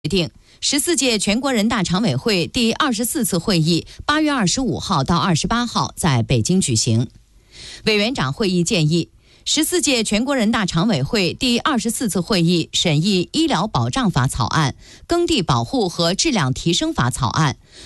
决定，14届全国人大常委会第24次会议8月25号到28号在北京举行。委员长会议建议，14届全国人大常委会第24次会议审议《医疗保障法》草案、耕地保护和质量提升法草案、